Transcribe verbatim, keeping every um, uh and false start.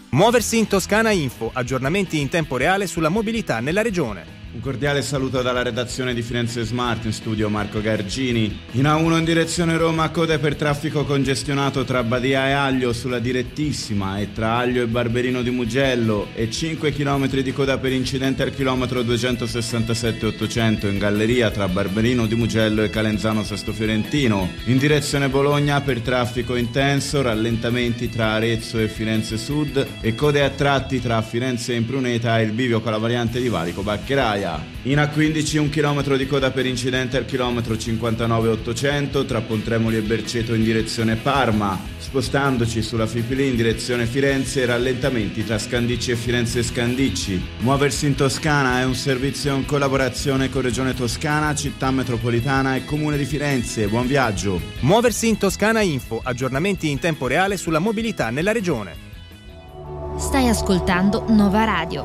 Muoversi in Toscana Info, aggiornamenti in tempo reale sulla mobilità nella regione. Un cordiale saluto dalla redazione di Firenze Smart, in studio Marco Gargini. In A uno in direzione Roma, code per traffico congestionato tra Badia e Aglio sulla direttissima e tra Aglio e Barberino di Mugello e cinque chilometri di coda per incidente al chilometro duecentosessantasette ottocento in galleria tra Barberino di Mugello e Calenzano Sesto Fiorentino. In direzione Bologna per traffico intenso, rallentamenti tra Arezzo e Firenze Sud e code a tratti tra Firenze Impruneta e il bivio con la variante di Valico Baccheraia. In A quindici un chilometro di coda per incidente al chilometro cinquantanove ottocento tra Pontremoli e Berceto in direzione Parma. Spostandoci sulla Fipili in direzione Firenze, rallentamenti tra Scandicci e Firenze Scandicci. Muoversi in Toscana è un servizio in collaborazione con Regione Toscana, Città Metropolitana e Comune di Firenze. Buon viaggio! Muoversi in Toscana Info, aggiornamenti in tempo reale sulla mobilità nella regione. Stai ascoltando Nova Radio.